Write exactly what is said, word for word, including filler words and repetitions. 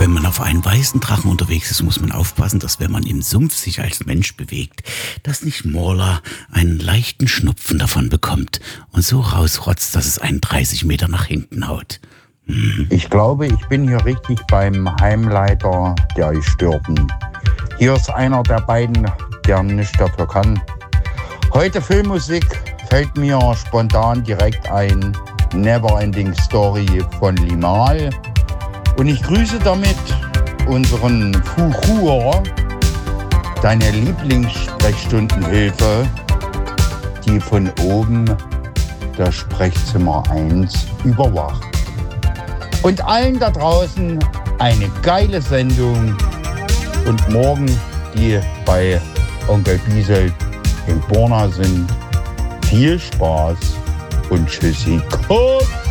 Wenn man auf einem weißen Drachen unterwegs ist, muss man aufpassen, dass wenn man im Sumpf sich als Mensch bewegt, dass nicht Morla einen leichten Schnupfen davon bekommt und so rausrotzt, dass es einen dreißig Meter nach hinten haut. Mhm. Ich glaube, ich bin hier richtig beim Heimleiter der Estörten. Hier ist einer der beiden, der nichts dafür kann. Heute Filmmusik fällt mir spontan direkt ein. Neverending Story von Limahl. Und ich grüße damit unseren Fuchur, deine Lieblingssprechstundenhilfe, die von oben das Sprechzimmer eins überwacht. Und allen da draußen eine geile Sendung und morgen, die bei Onkel Biesel in Borna sind, viel Spaß und tschüssi. Kuss.